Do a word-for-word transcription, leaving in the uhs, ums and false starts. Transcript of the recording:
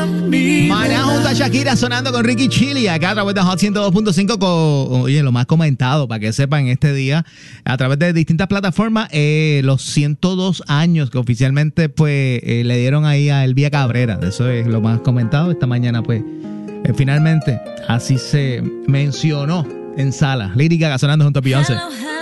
Maná junto a Shakira sonando con Ricky Chili acá a través de Hot ciento dos punto cinco con, oye, lo más comentado para que sepan este día a través de distintas plataformas, eh, los ciento dos años que oficialmente pues eh, le dieron ahí a Elvia Cabrera. Eso es lo más comentado esta mañana, pues eh, finalmente así se mencionó en sala. Lady Gaga sonando junto a Beyoncé.